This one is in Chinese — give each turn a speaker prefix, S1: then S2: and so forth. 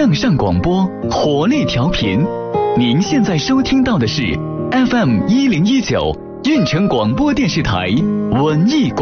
S1: 向上广播，活力调频。您现在收听到的是 FM 1019运城广播电视台文艺广播。